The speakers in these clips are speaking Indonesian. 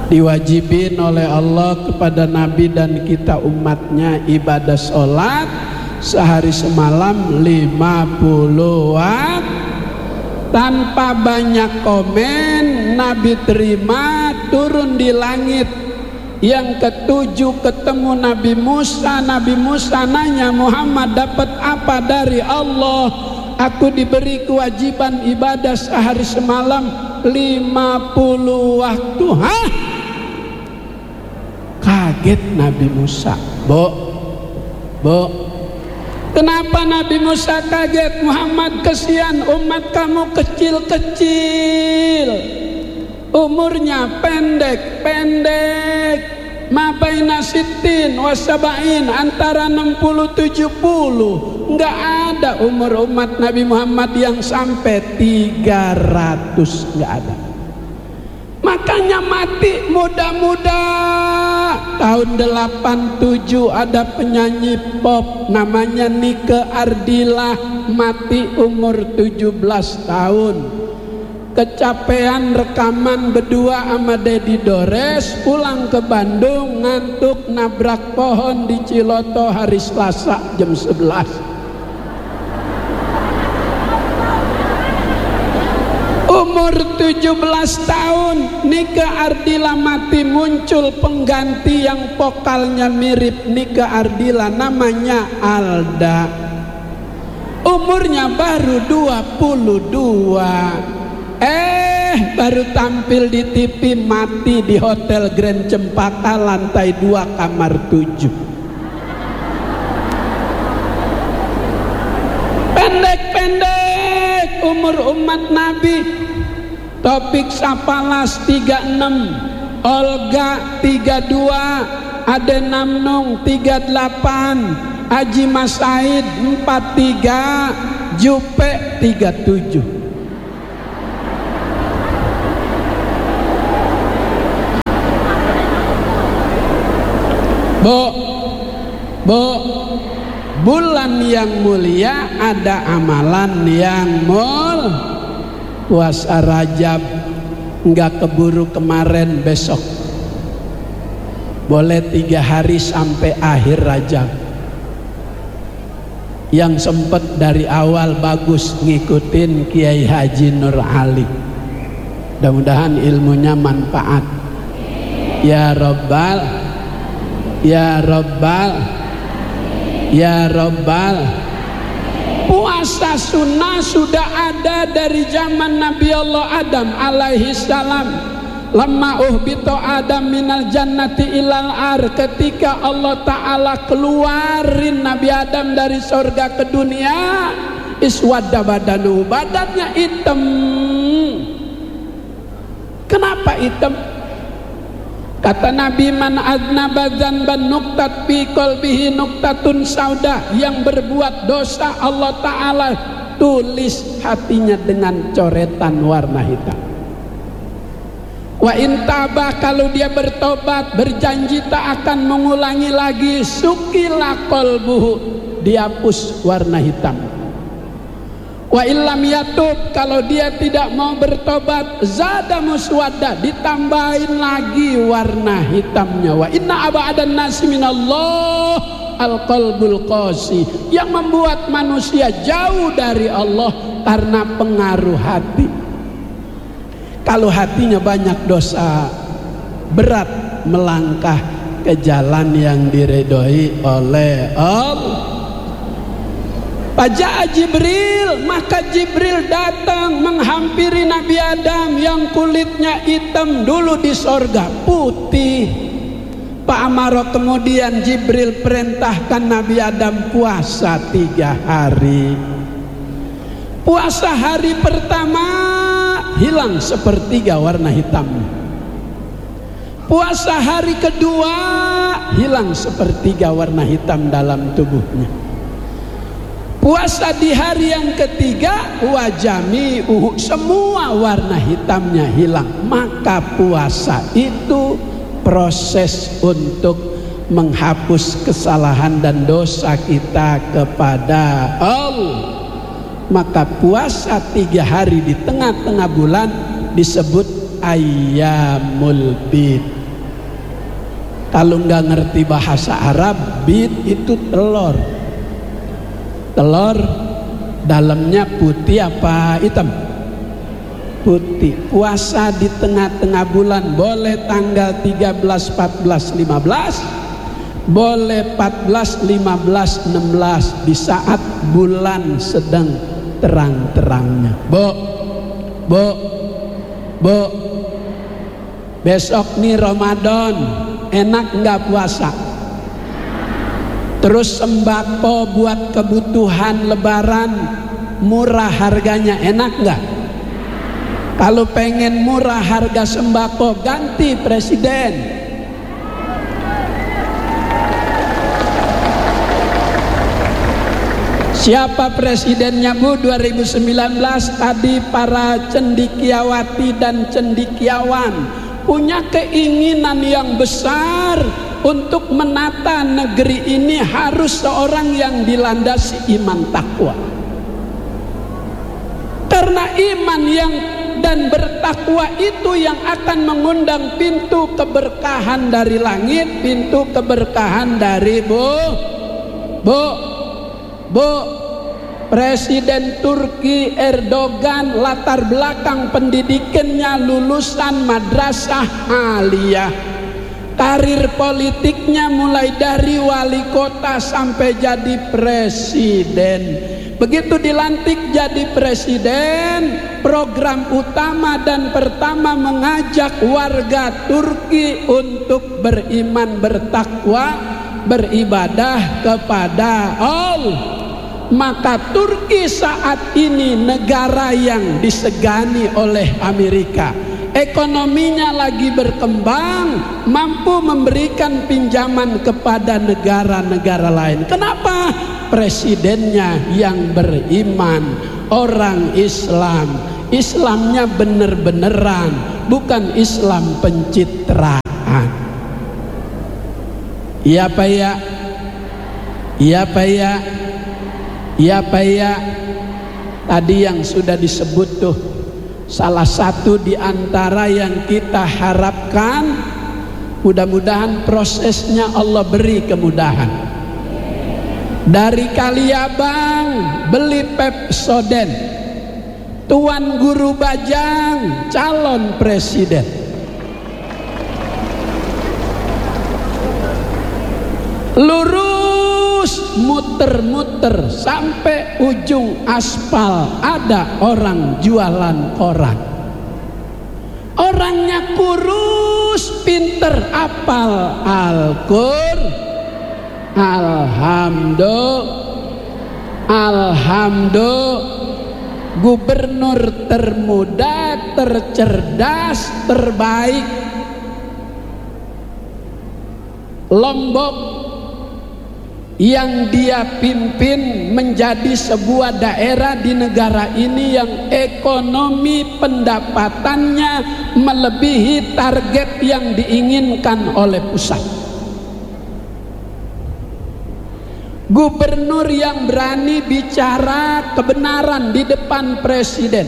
diwajibin oleh Allah kepada Nabi dan kita umatnya ibadah sholat sehari semalam 50 waktu. Tanpa banyak komen, Nabi terima, turun di langit. Yang ketujuh ketemu Nabi Musa. Nabi Musa nanya, Muhammad dapat apa dari Allah? Aku diberi kewajiban ibadah sehari semalam 50 waktu. Hah? Kaget Nabi Musa. Bo. Kenapa Nabi Musa kaget? Muhammad, kesian umat kamu kecil-kecil, umurnya pendek. Mabaina sitin wasabain, antara 60-70. Enggak ada umur umat Nabi Muhammad yang sampai 300, enggak ada. Makanya mati muda-muda. Tahun 87 ada penyanyi pop namanya Nike Ardila, mati umur 17 tahun. Kecapean rekaman berdua sama Dedi Dores, pulang ke Bandung ngantuk, nabrak pohon di Ciloto hari Selasa jam 11. Umur 17 tahun Nike Ardila mati, muncul pengganti yang vokalnya mirip Nike Ardila, namanya Alda. Umurnya baru 22. Baru tampil di TV mati di Hotel Grand Cempaka lantai 2 kamar 7. Pendek umur umat Nabi. Topik Sapalas 36, Olga 32, Ade Namnung 38, Haji Mas Said 43, Jupe 37. Bulan yang mulia ada amalan yang puasa Rajab enggak keburu kemarin, besok boleh 3 hari sampai akhir Rajab. Yang sempet dari awal bagus ngikutin Kiai Haji Nur Ali, mudah-mudahan ilmunya manfaat. Ya Rabbal, ya Rabbal, ya Rabbal. Puasa sunnah sudah ada dari zaman Nabi Allah Adam alaihi salam. Lamma uhbito Adam minal jannati ilal ar, ketika Allah Ta'ala keluarin Nabi Adam dari surga ke dunia, iswadda badanu, badannya hitam. Kenapa hitam? Kata Nabi, man adnaba dzanban nuktat fi qalbihi nuktatun sauda, yang berbuat dosa Allah Ta'ala tulis hatinya dengan coretan warna hitam. Wa intaba, kalau dia bertobat berjanji tak akan mengulangi lagi, sukila qalbuhu, dihapus warna hitam. Wa illam yatub, kalau dia tidak mau bertobat, zada muswadda, ditambahin lagi warna hitamnya. Wa inna aba'adan nasi minallah al-qalbul qasi, yang membuat manusia jauh dari Allah karena pengaruh hati. Kalau hatinya banyak dosa, berat melangkah ke jalan yang diridhoi oleh Allah. Paja'a Jibril, maka Jibril datang menghampiri Nabi Adam yang kulitnya hitam dulu di sorga, putih. Pak Amaro, kemudian Jibril perintahkan Nabi Adam puasa 3 hari. Puasa hari pertama hilang sepertiga warna hitam. Puasa hari kedua hilang sepertiga warna hitam dalam tubuhnya. Puasa di hari yang ketiga, wajami semua warna hitamnya hilang. Maka puasa itu proses untuk menghapus kesalahan dan dosa kita kepada Allah. Maka puasa 3 hari di tengah-tengah bulan disebut ayyamul bid. Kalau nggak ngerti bahasa Arab, bit itu telur. Telur dalamnya putih apa hitam? Putih. Puasa di tengah-tengah bulan boleh tanggal 13, 14, 15, boleh 14, 15, 16 di saat bulan sedang terang-terangnya. Bu, besok nih Ramadan, enak nggak puasa? Terus sembako buat kebutuhan lebaran murah harganya, enak nggak? Kalau pengen murah harga sembako, ganti presiden. Siapa presidennya Bu 2019? Tadi para cendikiawati dan cendikiawan punya keinginan yang besar untuk menata negeri ini, harus seorang yang dilandasi iman takwa. Karena iman yang dan bertakwa itu yang akan mengundang pintu keberkahan dari langit, pintu keberkahan dari Presiden Turki Erdogan latar belakang pendidikannya lulusan madrasah aliyah. Karir politiknya mulai dari wali kota sampai jadi presiden. Begitu dilantik jadi presiden, program utama dan pertama mengajak warga Turki untuk beriman, bertakwa, beribadah kepada Allah. Maka Turki saat ini negara yang disegani oleh Amerika. Ekonominya lagi berkembang, mampu memberikan pinjaman kepada negara-negara lain. Kenapa? Presidennya yang beriman, orang Islam. Islamnya bener-beneran, bukan Islam pencitraan. Iya Pak ya? Iya Pak ya? Iya Pak ya? Tadi yang sudah disebut tuh, salah satu di antara yang kita harapkan, mudah-mudahan prosesnya Allah beri kemudahan. Dari Kaliabang beli Pepsodent, Tuan Guru Bajang calon presiden. Lurus muter-muter sampai ujung aspal ada orang jualan koran. Orangnya kurus, pinter, apal Al-Qur'an. Alhamdulillah, gubernur termuda, tercerdas, terbaik Lombok yang dia pimpin menjadi sebuah daerah di negara ini yang ekonomi pendapatannya melebihi target yang diinginkan oleh pusat. Gubernur yang berani bicara kebenaran di depan presiden.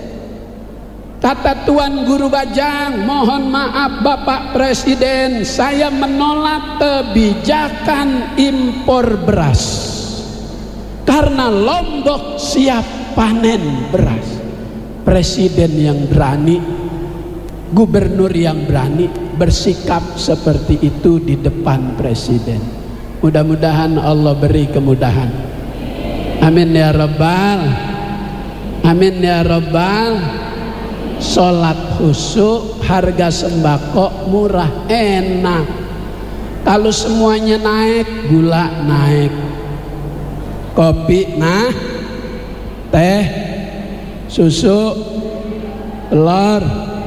Kata Tuan Guru Bajang, mohon maaf Bapak Presiden, saya menolak kebijakan impor beras karena Lombok siap panen beras. Presiden yang berani, gubernur yang berani bersikap seperti itu di depan presiden. Mudah-mudahan Allah beri kemudahan. Amin ya Rabbal. Amin ya Rabbal. Sholat khusyuk, harga sembako murah, enak. Kalau semuanya naik, gula naik, kopi teh, susu, telur,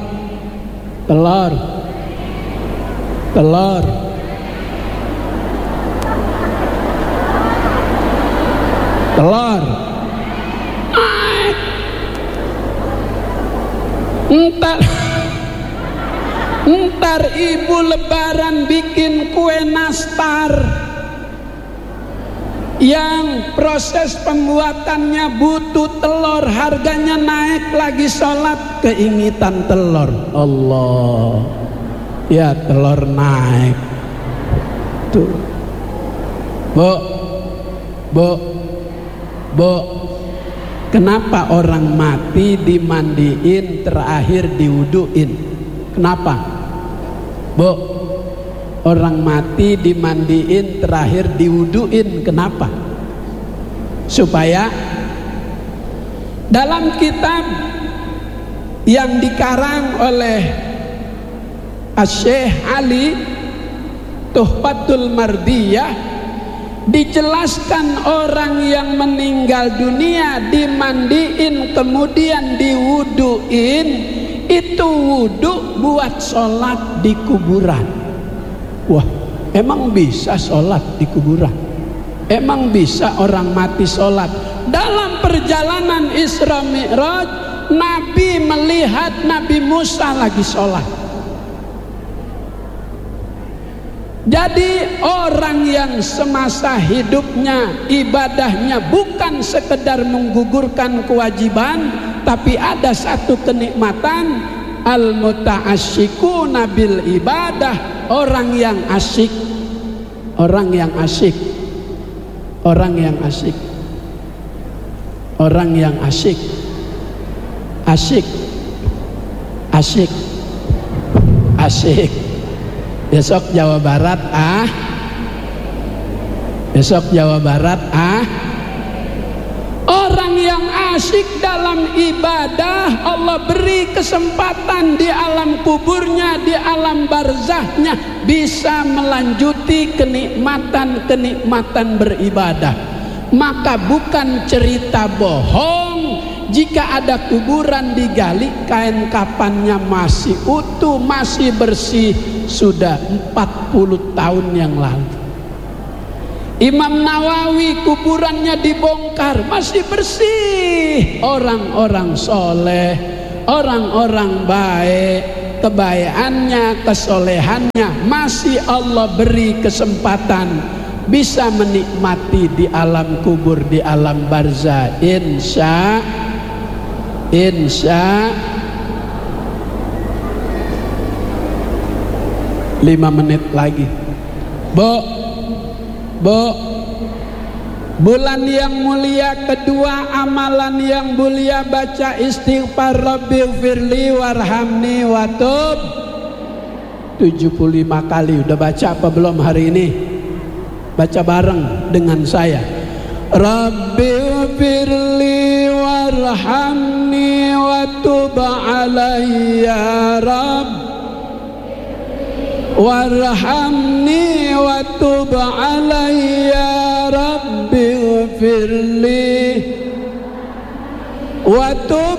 Ntar ibu lebaran bikin kue nastar yang proses pembuatannya butuh telur, harganya naik, lagi sholat keingitan telur. Allah, ya telur naik, Tuh. Bu, kenapa orang mati dimandiin terakhir diwuduin? Kenapa? Bu, orang mati dimandiin terakhir diwuduin, kenapa? Supaya dalam kitab yang dikarang oleh Syekh Ali Tuhfatul Mardiyah dijelaskan orang yang meninggal dunia dimandiin kemudian diwuduin, itu wudu buat sholat di kuburan. Wah, emang bisa sholat di kuburan? Emang bisa orang mati sholat? Dalam perjalanan Isra Mi'raj, Nabi melihat Nabi Musa lagi sholat. Jadi orang yang semasa hidupnya ibadahnya bukan sekedar menggugurkan kewajiban, tapi ada satu kenikmatan, al-muta'asyikuna bil ibadah, orang yang asyik, orang yang asyik, orang yang asyik, orang yang asyik, asyik, asyik, asyik. Besok Jawa Barat besok Jawa Barat orang yang asyik dalam ibadah, Allah beri kesempatan di alam kuburnya, di alam barzahnya bisa melanjuti kenikmatan beribadah. Maka bukan cerita bohong jika ada kuburan digali, kain kafannya masih utuh, masih bersih, sudah 40 tahun yang lalu. Imam Nawawi kuburannya dibongkar, masih bersih. Orang-orang soleh, orang-orang baik, kebaikannya, kesolehannya masih Allah beri kesempatan bisa menikmati di alam kubur, di alam barzah. Insya 5 menit lagi. Bulan yang mulia kedua, amalan yang mulia, baca istighfar, Rabbighfirli warhamni watub 75 kali. Udah baca apa belum hari ini? Baca bareng dengan saya. Rabbighfirli warhamni watub alayya Rabb warhamni watub alayya Rabbighfirli watub